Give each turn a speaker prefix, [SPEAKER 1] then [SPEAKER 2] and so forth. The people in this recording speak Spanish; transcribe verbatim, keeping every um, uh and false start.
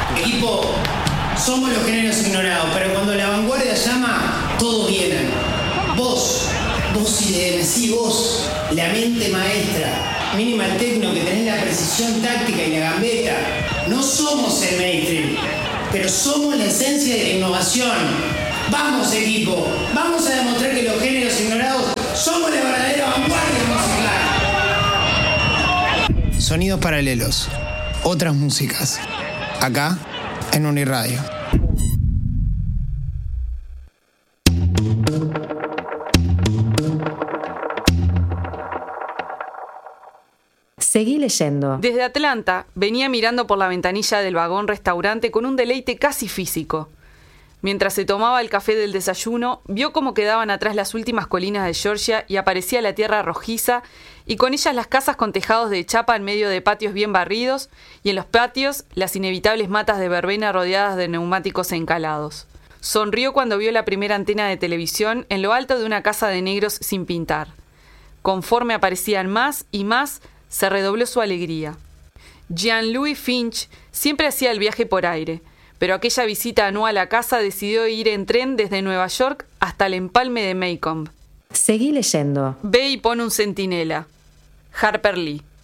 [SPEAKER 1] Equipo, somos los géneros ignorados, pero cuando la vanguardia llama, todos vienen. Vos, vos I D M, sí, vos, la mente maestra, Minimal Techno, que tenés la precisión táctica y la gambeta. No somos el mainstream, pero somos la esencia de la innovación. Vamos, equipo, vamos a demostrar que los géneros ignorados somos la verdadera vanguardia musical. Sonidos paralelos, otras músicas, acá en Uniradio.
[SPEAKER 2] Seguí leyendo.
[SPEAKER 3] Desde Atlanta venía mirando por la ventanilla del vagón restaurante con un deleite casi físico. Mientras se tomaba el café del desayuno, vio cómo quedaban atrás las últimas colinas de Georgia y aparecía la tierra rojiza y con ellas las casas con tejados de chapa en medio de patios bien barridos y en los patios las inevitables matas de verbena rodeadas de neumáticos encalados. Sonrió cuando vio la primera antena de televisión en lo alto de una casa de negros sin pintar. Conforme aparecían más y más, se redobló su alegría. Jean-Louis Finch siempre hacía el viaje por aire, pero aquella visita anual a casa decidió ir en tren desde Nueva York hasta el empalme de Maycomb.
[SPEAKER 2] Seguí leyendo.
[SPEAKER 3] Ve y pone un centinela. Harper Lee.